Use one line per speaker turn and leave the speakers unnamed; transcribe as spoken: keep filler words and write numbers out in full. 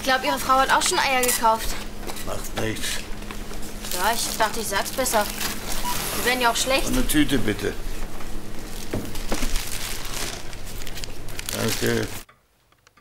Ich glaube, Ihre Frau hat auch schon Eier gekauft.
Macht nichts.
Ja, ich dachte, ich sag's besser. Die werden ja auch schlecht.
Eine Tüte bitte. Danke.